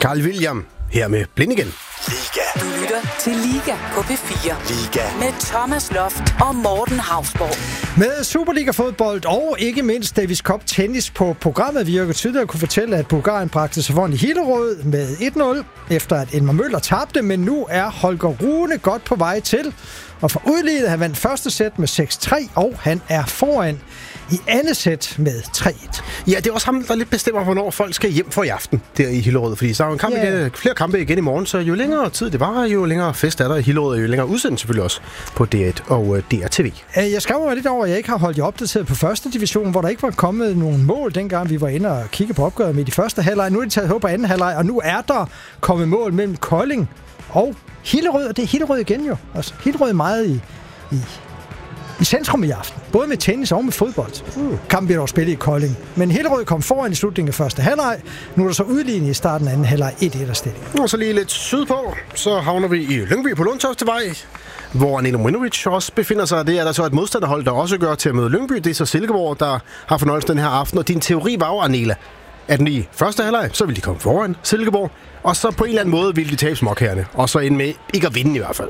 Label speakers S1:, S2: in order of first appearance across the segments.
S1: Carl William her med Blind igen.
S2: Liga.
S3: Du lytter til Liga på P4.
S2: Liga.
S3: Med Thomas Loft og Morten Hausborg.
S4: Med Superliga-fodbold og ikke mindst Davis Cup tennis på programmet, vi jo tidligere kunne fortælle, at Bulgarien bragte sig foran i Hillerød med 1-0, efter at Elmar Møller tabte, men nu er Holger Rune godt på vej til. Og for udlignet, han vandt første sæt med 6-3, og han er foran i andet sæt med 3-1.
S1: Ja, det er også ham, der lidt bestemmer, hvornår folk skal hjem for i aften der i Hillerød. Fordi så er jo en kamp igen, flere kampe igen i morgen, så jo længere tid det var, jo længere fest er der i Hillerød, og jo længere udsendelse selvfølgelig også på D1 og DRTV.
S4: Jeg skammer mig lidt over, at jeg ikke har holdt jer opdateret på første division, hvor der ikke var kommet nogen mål, dengang vi var inde og kigge på opgøret med de første halvleg. Nu er det taget håb på anden halvleg, og nu er der kommet mål mellem Kolding og Hillerød, og det er Hillerød igen jo. Altså, Hillerød er meget i centrum i aften. Både med tennis og med fodbold. Kampen bliver dog spillet i Kolding. Men Hillerød kom foran i slutningen af første halvleg. Nu er der så udlignet i starten af anden halvleg 1-1 stilling.
S1: Og så lige lidt sydpå, så havner vi i Lyngby på Lundtoftsvej, hvor Nino Minovic også befinder sig. Det er der så et modstanderhold, der også gør til at møde Lyngby. Det er så Silkeborg, der har fornøjelsen den her aften. Og din teori var jo, Arnela, at den i første halvleg, så ville de komme foran Silkeborg. Og så på en eller anden måde ville de tabe småkærne. Og så ende med ikke at vinde i hvert fald.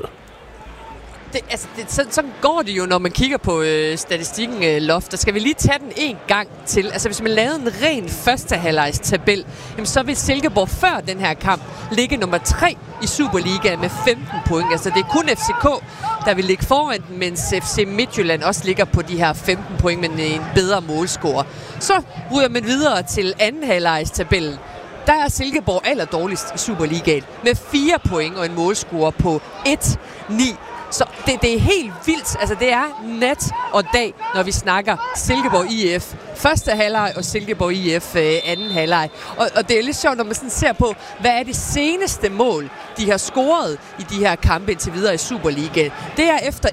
S5: Sådan går det jo, når man kigger på statistikken, Loft. Der skal vi lige tage den en gang til. Altså, hvis man lavede en ren første halvlejs tabel, så vil Silkeborg før den her kamp ligge nummer 3 i Superligaen med 15 point. Altså, det er kun FCK, der vil ligge foran den, mens FC Midtjylland også ligger på de her 15 point med en bedre målscore. Så ryger man videre til anden halvlejs tabellen. Der er Silkeborg allerdårligst i Superligaen med 4 point og en målscore på 1-9. Så det er helt vildt. Altså, det er nat og dag, når vi snakker Silkeborg IF første halvleg og Silkeborg IF anden halvleg. Og det er lidt sjovt, når man sådan ser på, hvad er det seneste mål, de har scoret i de her kampe indtil videre i Superligaen. Det er efter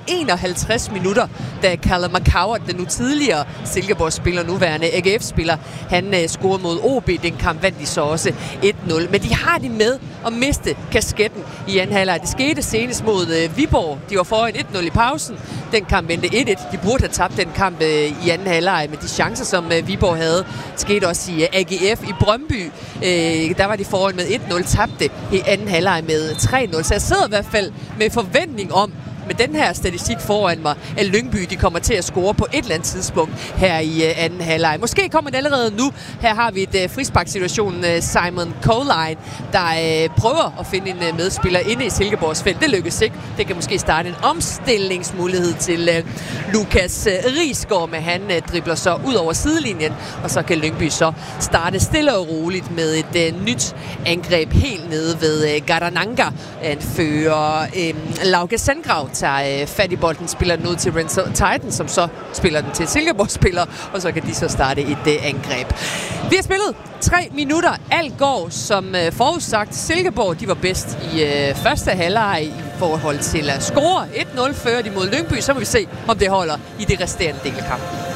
S5: 51 minutter, da Callum McCoward, den nu tidligere Silkeborg-spiller, nuværende AGF-spiller, han scorede mod OB. Den kamp vandt de så også 1-0. Men de har det med at miste kasketten i anden halvleg. Det skete senest mod Viborg. De var foran 1-0 i pausen. Den kamp vendte 1-1. De burde have tabt den kamp i anden halvleg med de chancer, som Viborg havde. Det skete også i AGF i Brøndby. Der var de foran med 1-0, tabte i anden halvleg med 3-0. Så jeg sidder i hvert fald med forventning om, med den her statistik foran mig, at Lyngby de kommer til at score på et eller andet tidspunkt her i anden halvleg. Måske kommer det allerede nu. Her har vi et frisparksituation. Simon Coline, der prøver at finde en medspiller inde i Silkeborgs felt. Det lykkes ikke. Det kan måske starte en omstillingsmulighed til Lukas Riisgaard, men han dribler så ud over sidelinjen, og så kan Lyngby så starte stille og roligt med et nyt angreb helt nede ved Garananga. Anfører Lauke Sandgrav tager fat i bolden, spiller den ud til Renzo Titan, som så spiller den til Silkeborg-spiller, og så kan de så starte et angreb. Vi har spillet 3 minutter. Alt går som forudsagt. Silkeborg, de var bedst i første halvleg i forhold til at score 1-0 før de mod Lyngby. Så må vi se, om det holder i det resterende del af kampen.